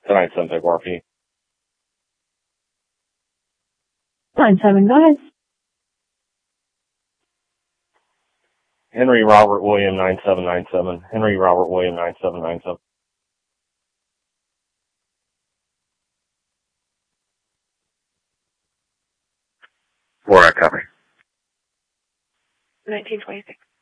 Tonight's Sunday RP. 9-7, go ahead. Henry Robert William 9797. Henry Robert William 9797. Where I copy. 1926.